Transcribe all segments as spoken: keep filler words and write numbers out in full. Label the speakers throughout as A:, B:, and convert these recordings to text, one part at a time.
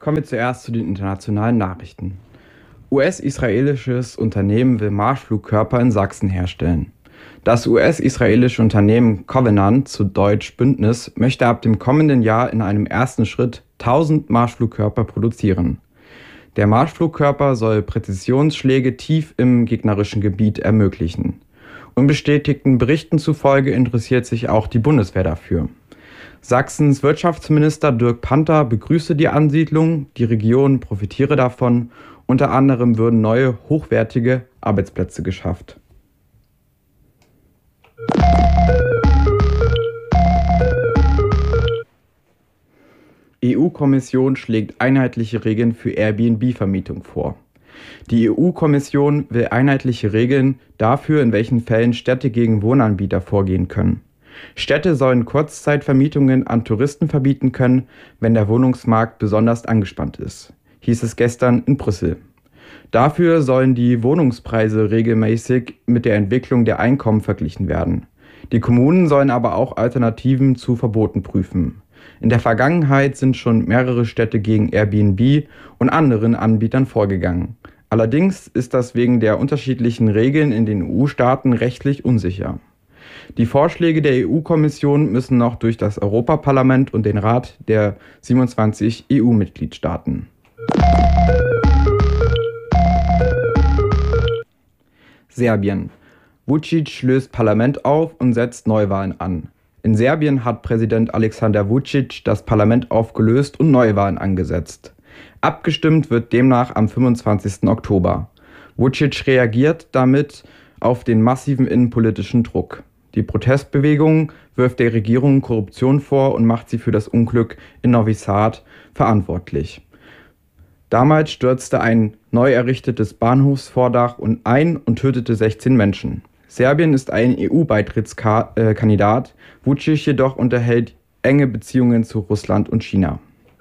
A: Kommen wir zuerst zu den internationalen Nachrichten. U S-israelisches Unternehmen will Marschflugkörper in Sachsen herstellen. Das U S-israelische Unternehmen Covenant, zu Deutsch Bündnis, möchte ab dem kommenden Jahr in einem ersten Schritt tausend Marschflugkörper produzieren. Der Marschflugkörper soll Präzisionsschläge tief im gegnerischen Gebiet ermöglichen. Unbestätigten Berichten zufolge interessiert sich auch die Bundeswehr dafür. Sachsens Wirtschaftsminister Dirk Panther begrüße die Ansiedlung, die Region profitiere davon, unter anderem würden neue, hochwertige Arbeitsplätze geschafft. E U-Kommission schlägt einheitliche Regeln für Airbnb-Vermietung vor. Die E U-Kommission will einheitliche Regeln dafür, in welchen Fällen Städte gegen Wohnanbieter vorgehen können. Städte sollen Kurzzeitvermietungen an Touristen verbieten können, wenn der Wohnungsmarkt besonders angespannt ist, hieß es gestern in Brüssel. Dafür sollen die Wohnungspreise regelmäßig mit der Entwicklung der Einkommen verglichen werden. Die Kommunen sollen aber auch Alternativen zu Verboten prüfen. In der Vergangenheit sind schon mehrere Städte gegen Airbnb und anderen Anbietern vorgegangen. Allerdings ist das wegen der unterschiedlichen Regeln in den E U-Staaten rechtlich unsicher. Die Vorschläge der E U-Kommission müssen noch durch das Europaparlament und den Rat der siebenundzwanzig E U-Mitgliedstaaten. Serbien. Vučić löst Parlament auf und setzt Neuwahlen an. In Serbien hat Präsident Aleksandar Vučić das Parlament aufgelöst und Neuwahlen angesetzt. Abgestimmt wird demnach am fünfundzwanzigsten Oktober. Vučić reagiert damit auf den massiven innenpolitischen Druck. Die Protestbewegung wirft der Regierung Korruption vor und macht sie für das Unglück in Novi Sad verantwortlich. Damals stürzte ein neu errichtetes Bahnhofsvordach ein und tötete sechzehn Menschen. Serbien ist ein E U-Beitrittskandidat, Vučić jedoch unterhält enge Beziehungen zu Russland und China.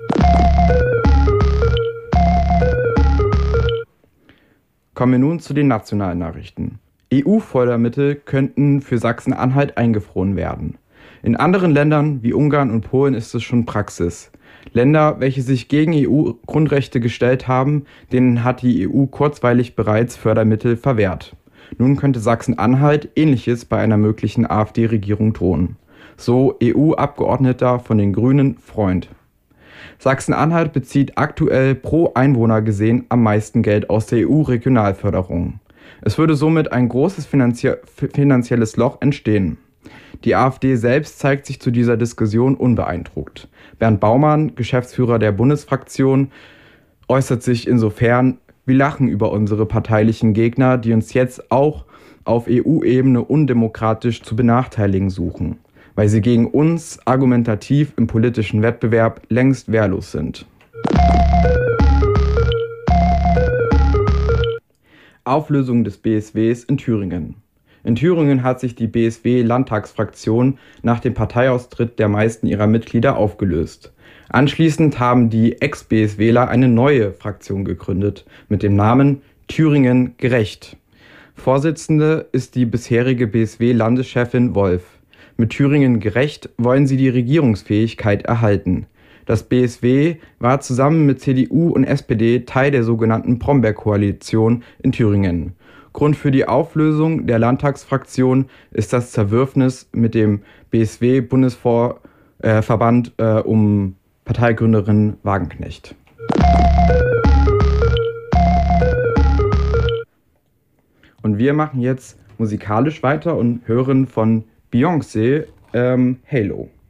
A: Kommen wir nun zu den nationalen Nachrichten. E U-Fördermittel könnten für Sachsen-Anhalt eingefroren werden. In anderen Ländern wie Ungarn und Polen ist es schon Praxis. Länder, welche sich gegen E U-Grundrechte gestellt haben, denen hat die E U kurzweilig bereits Fördermittel verwehrt. Nun könnte Sachsen-Anhalt Ähnliches bei einer möglichen AfD-Regierung drohen. So E U-Abgeordneter von den Grünen Freund. Sachsen-Anhalt bezieht aktuell pro Einwohner gesehen am meisten Geld aus der E U-Regionalförderung. Es würde somit ein großes finanzie- finanzielles Loch entstehen. Die AfD selbst zeigt sich zu dieser Diskussion unbeeindruckt. Bernd Baumann, Geschäftsführer der Bundesfraktion, äußert sich insofern: Wir lachen über unsere parteilichen Gegner, die uns jetzt auch auf E U-Ebene undemokratisch zu benachteiligen suchen, weil sie gegen uns argumentativ im politischen Wettbewerb längst wehrlos sind. Auflösung des B S Ws in Thüringen. In Thüringen hat sich die B S W-Landtagsfraktion nach dem Parteiaustritt der meisten ihrer Mitglieder aufgelöst. Anschließend haben die Ex-BSWler eine neue Fraktion gegründet mit dem Namen Thüringen gerecht. Vorsitzende ist die bisherige B S W-Landeschefin Wolf. Mit Thüringen gerecht wollen sie die Regierungsfähigkeit erhalten. Das B S W war zusammen mit C D U und S P D Teil der sogenannten Brombeer-Koalition in Thüringen. Grund für die Auflösung der Landtagsfraktion ist das Zerwürfnis mit dem B S W-Bundesverband äh, um Parteigründerin Wagenknecht. Und wir machen jetzt musikalisch weiter und hören von Beyoncé ähm, Halo.